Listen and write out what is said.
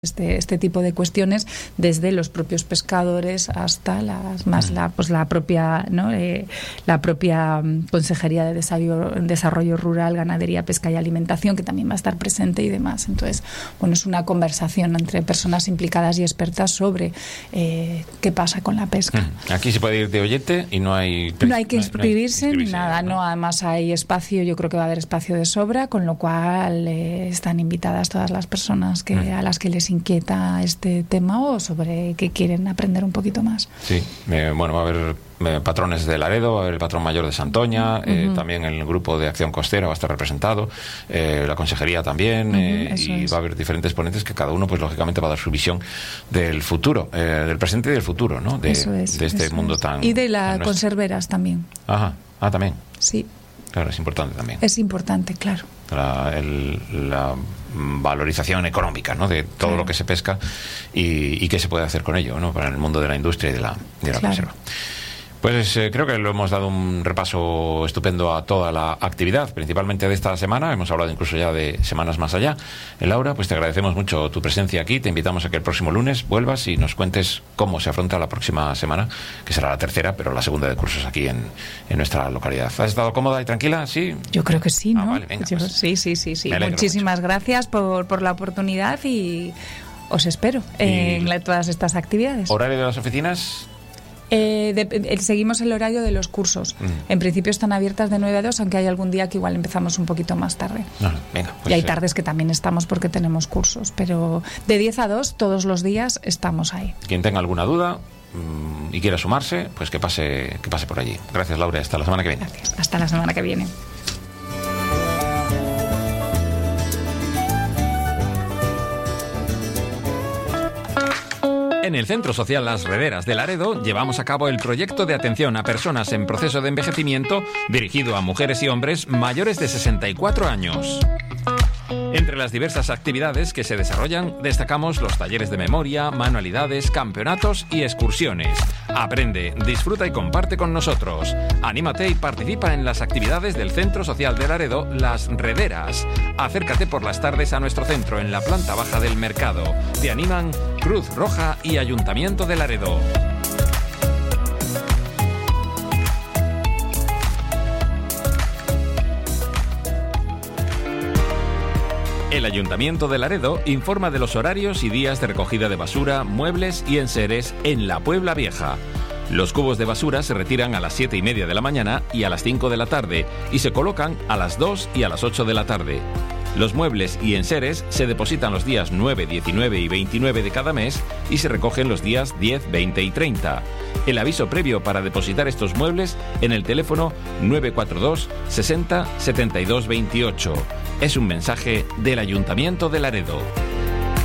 este tipo de cuestiones, desde los propios pescadores hasta la propia, ¿no? La propia Consejería de Desarrollo Rural, Ganadería, Pesca y Alimentación, que también va a estar presente y demás. Entonces, bueno, es una conversación entre personas implicadas y expertas sobre qué pasa con la pesca. Aquí se puede ir de oyente y no hay que inscribirse ni nada, ¿no? Además hay espacio, yo creo que va a haber espacio de sobra, con lo cual están invitadas todas las personas a las que les inquieta este tema o sobre que quieren aprender un poquito más. Sí, bueno, va a haber patrones de Laredo, va a haber el patrón mayor de Santoña, también el grupo de Acción Costera va a estar representado, la consejería también, y va a haber diferentes ponentes que cada uno, pues lógicamente, va a dar su visión del futuro, del presente y del futuro, ¿no? De este mundo tan... Y de las conserveras también. Ajá, también. Sí. Claro, es importante también. Es importante, claro. La valorización económica, ¿no? De todo lo que se pesca y qué se puede hacer con ello, ¿no? Para el mundo de la industria y de la conserva. Pues creo que lo hemos dado un repaso estupendo a toda la actividad, principalmente de esta semana. Hemos hablado incluso ya de semanas más allá. Laura, pues te agradecemos mucho tu presencia aquí. Te invitamos a que el próximo lunes vuelvas y nos cuentes cómo se afronta la próxima semana, que será la tercera, pero la segunda de cursos aquí en nuestra localidad. ¿Has estado cómoda y tranquila? ¿Sí? Yo creo que sí, ¿no? Vale, venga, pues, sí. Muchísimas gracias por la oportunidad y os espero en todas estas actividades. ¿Horario de las oficinas? Seguimos el horario de los cursos. En principio están abiertas de 9 a 2, aunque hay algún día que igual empezamos un poquito más tarde. Venga, pues, y hay tardes que también estamos porque tenemos cursos, pero de 10 a 2 todos los días estamos ahí. Quien tenga alguna duda y quiera sumarse, pues que pase por allí. Gracias, Laura. Hasta la semana que viene. Gracias. Hasta la semana que viene. En el Centro Social Las Rederas de Laredo llevamos a cabo el proyecto de atención a personas en proceso de envejecimiento dirigido a mujeres y hombres mayores de 64 años. Entre las diversas actividades que se desarrollan, destacamos los talleres de memoria, manualidades, campeonatos y excursiones. Aprende, disfruta y comparte con nosotros. Anímate y participa en las actividades del Centro Social de Laredo, Las Rederas. Acércate por las tardes a nuestro centro en la planta baja del mercado. Te animan Cruz Roja y Ayuntamiento de Laredo. El Ayuntamiento de Laredo informa de los horarios y días de recogida de basura, muebles y enseres en la Puebla Vieja. Los cubos de basura se retiran a las 7:30 de la mañana y a las 5 de la tarde y se colocan a las 2 y a las 8 de la tarde. Los muebles y enseres se depositan los días 9, 19 y 29 de cada mes y se recogen los días 10, 20 y 30. El aviso previo para depositar estos muebles en el teléfono 942 60 72 28. Es un mensaje del Ayuntamiento de Laredo.